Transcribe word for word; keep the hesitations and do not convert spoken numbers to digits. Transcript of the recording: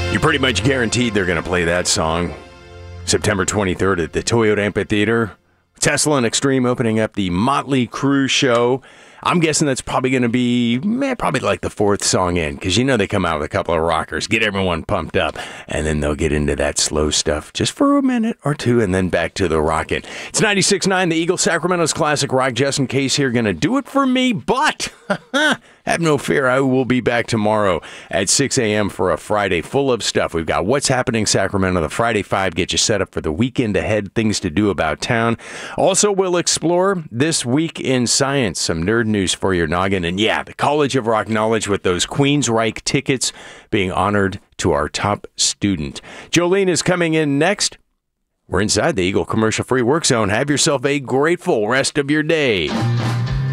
You're pretty much guaranteed they're going to play that song September twenty-third at the Toyota Amphitheater. Tesla and Extreme opening up the Motley Crue show. I'm guessing that's probably going to be man, probably like the fourth song in, because you know they come out with a couple of rockers, get everyone pumped up, and then they'll get into that slow stuff just for a minute or two, and then back to the rockin'. It's ninety-six point nine, the Eagle Sacramento's Classic Rock. Justin Case here, going to do it for me, but have no fear, I will be back tomorrow at six a.m. for a Friday full of stuff. We've got What's Happening Sacramento, the Friday Five, get you set up for the weekend ahead, things to do about town. Also, we'll explore This Week in Science, some nerd news for your noggin. And yeah, the College of Rock Knowledge with those Queensryche tickets being honored to our top student. Jolene is coming in next. We're inside the Eagle Commercial Free Work Zone. Have yourself a grateful rest of your day.